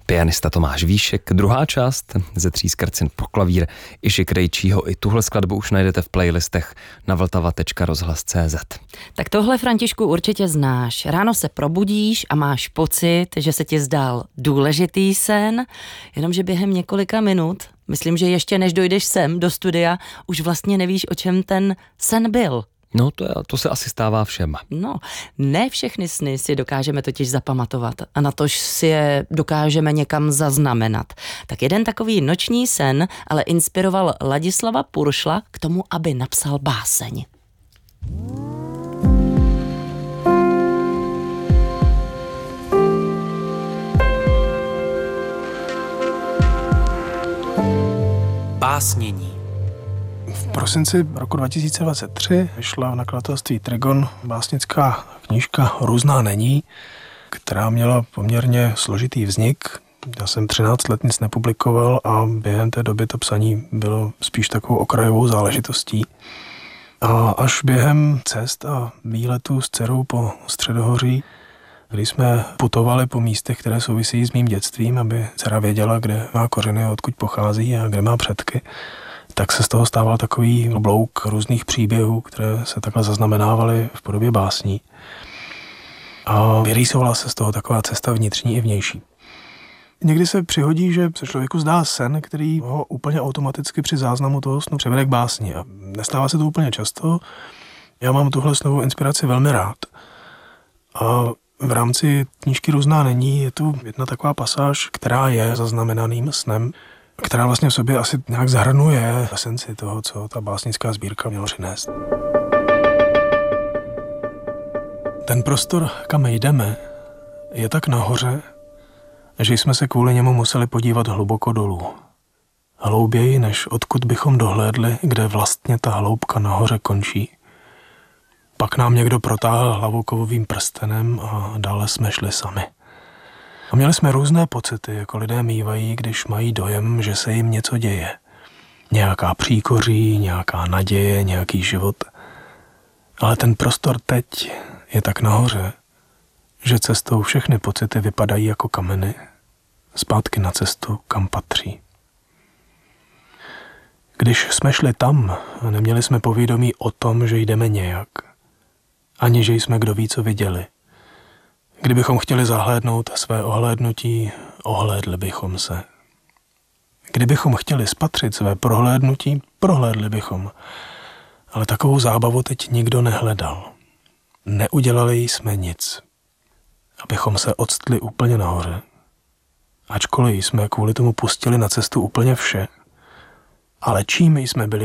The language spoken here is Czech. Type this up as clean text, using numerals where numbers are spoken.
pianista Tomáš Víšek, druhá část ze 3 zkrcin pro klavír Iši Krejčího. I tuhle skladbu už najdete v playlistech na vltava.rozhlas.cz. Tak tohle, Františku, určitě znáš. Ráno se probudíš a máš pocit, že se ti zdál důležitý sen, jenomže během několika minut, myslím, že ještě než dojdeš sem do studia, už vlastně nevíš, o čem ten sen byl. No to se asi stává všem. No, ne všechny sny si dokážeme totiž zapamatovat a natož si je dokážeme někam zaznamenat. Tak jeden takový noční sen ale inspiroval Ladislava Puršla k tomu, aby napsal báseň. Básnění. V prosinci roku 2023 vyšla v nakladatelství Trigon básnická knížka Různá není, která měla poměrně složitý vznik. Já jsem 13 let nic nepublikoval a během té doby to psaní bylo spíš takovou okrajovou záležitostí. A až během cest a výletů s dcerou po Středohoří, kdy jsme putovali po místech, které souvisí s mým dětstvím, aby dcera věděla, kde má kořeny, odkud pochází a kde má předky, tak se z toho stával takový oblouk různých příběhů, které se takhle zaznamenávaly v podobě básní. A vyrýsovala se z toho taková cesta vnitřní i vnější. Někdy se přihodí, že se člověku zdá sen, který ho úplně automaticky při záznamu toho snu převede k básni. A nestává se to úplně často. Já mám tuhle snovou inspiraci velmi rád. A v rámci knížky Různá není je tu jedna taková pasáž, která je zaznamenaným snem, která vlastně v sobě asi nějak zahrnuje esenci toho, co ta básnická sbírka měla přinést. Ten prostor, kam jdeme, je tak nahoře, že jsme se kvůli němu museli podívat hluboko dolů. Hlouběji, než odkud bychom dohlédli, kde vlastně ta hloubka nahoře končí. Pak nám někdo protáhl hlavu kovovým prstenem a dále jsme šli sami. A měli jsme různé pocity, jako lidé mívají, když mají dojem, že se jim něco děje. Nějaká příkoří, nějaká naděje, nějaký život. Ale ten prostor teď je tak nahoře, že cestou všechny pocity vypadají jako kameny, zpátky na cestu, kam patří. Když jsme šli tam, neměli jsme povědomí o tom, že jdeme nějak, ani že jsme kdo ví, co viděli. Kdybychom chtěli zahlédnout své ohlédnutí, ohlédli bychom se. Kdybychom chtěli spatřit své prohlédnutí, prohlédli bychom. Ale takovou zábavu teď nikdo nehledal. Neudělali jsme nic, abychom se octli úplně nahoře. Ačkoliv jsme kvůli tomu pustili na cestu úplně vše, ale čím jsme byli